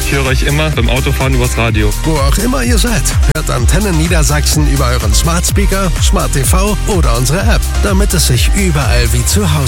Ich höre euch immer beim Autofahren übers Radio. Wo auch immer ihr seid, hört Antenne Niedersachsen über euren Smart Speaker, Smart TV oder unsere App, damit es sich überall wie zu Hause